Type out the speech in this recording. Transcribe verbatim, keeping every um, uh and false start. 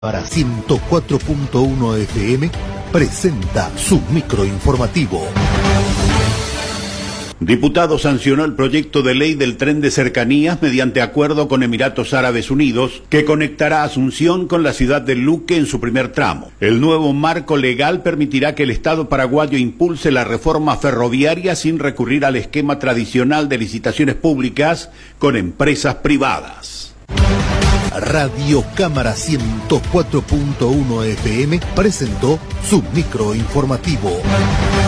Para ciento cuatro punto uno F M presenta su microinformativo. Diputado sancionó el proyecto de ley del tren de cercanías mediante acuerdo con Emiratos Árabes Unidos que conectará Asunción con la ciudad de Luque en su primer tramo. El nuevo marco legal permitirá que el Estado paraguayo impulse la reforma ferroviaria sin recurrir al esquema tradicional de licitaciones públicas con empresas privadas. Radio Cámara ciento cuatro punto uno F M presentó su microinformativo.